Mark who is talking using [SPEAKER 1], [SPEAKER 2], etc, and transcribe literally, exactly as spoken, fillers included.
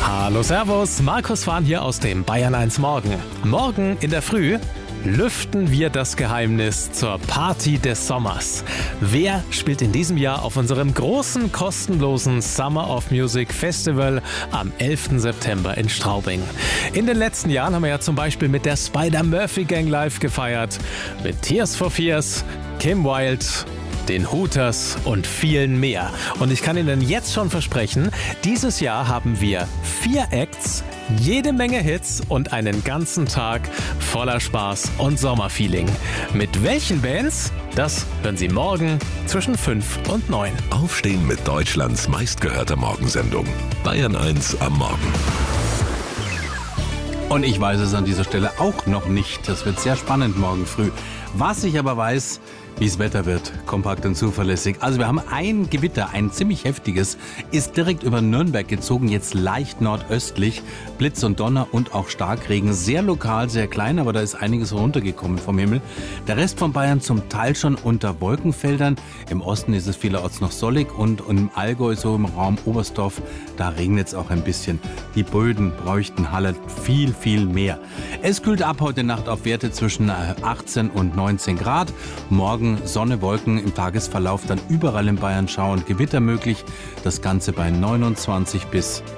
[SPEAKER 1] Hallo Servus, Markus Fahn hier aus dem Bayern eins Morgen. Morgen in der Früh lüften wir das Geheimnis zur Party des Sommers. Wer spielt in diesem Jahr auf unserem großen, kostenlosen Summer of Music Festival am elften September in Straubing? In den letzten Jahren haben wir ja zum Beispiel mit der Spider-Murphy Gang live gefeiert, mit Tears for Fears, Kim Wilde, den Hooters und vielen mehr. Und ich kann Ihnen jetzt schon versprechen, dieses Jahr haben wir vier Acts, jede Menge Hits und einen ganzen Tag voller Spaß und Sommerfeeling. Mit welchen Bands? Das hören Sie morgen zwischen fünf und neun.
[SPEAKER 2] Aufstehen mit Deutschlands meistgehörter Morgensendung. Bayern eins am Morgen.
[SPEAKER 3] Und ich weiß es an dieser Stelle auch noch nicht. Das wird sehr spannend morgen früh. Was ich aber weiß, wie es Wetter wird, kompakt und zuverlässig. Also wir haben ein Gewitter, ein ziemlich heftiges, ist direkt über Nürnberg gezogen, jetzt leicht nordöstlich. Blitz und Donner und auch Starkregen, sehr lokal, sehr klein, aber da ist einiges runtergekommen vom Himmel. Der Rest von Bayern zum Teil schon unter Wolkenfeldern. Im Osten ist es vielerorts noch sonnig und im Allgäu, so im Raum Oberstdorf, da regnet es auch ein bisschen. Die Böden bräuchten Halle viel, viel mehr. Es kühlt ab heute Nacht auf Werte zwischen achtzehn und neunzehn Grad. Morgen Sonne, Wolken, im Tagesverlauf dann überall in Bayern Schauer und Gewitter möglich. Das Ganze bei neunundzwanzig bis